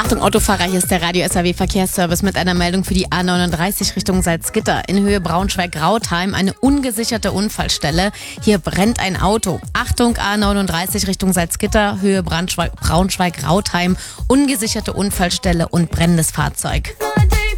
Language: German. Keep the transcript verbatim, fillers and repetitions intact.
Achtung Autofahrer, hier ist der Radio S R W Verkehrsservice mit einer Meldung für die A neununddreißig Richtung Salzgitter. In Höhe Braunschweig-Rautheim eine ungesicherte Unfallstelle. Hier brennt ein Auto. Achtung A neununddreißig Richtung Salzgitter, Höhe Braunschweig- Braunschweig-Rautheim, ungesicherte Unfallstelle und brennendes Fahrzeug.